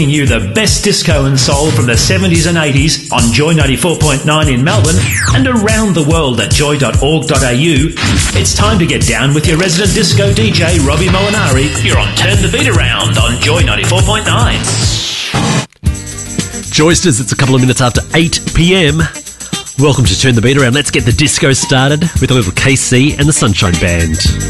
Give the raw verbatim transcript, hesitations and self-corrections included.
You the best disco and soul from the seventies and eighties on Joy ninety-four point nine in Melbourne and around the world at joy dot org dot a u. It's time to get down with your resident disco D J, Robbie Molinari. You're on Turn the Beat Around on Joy ninety-four point nine. Joysters, it's a couple of minutes after eight p.m. Welcome to Turn the Beat Around. Let's get the disco started with a little K C and the Sunshine Band.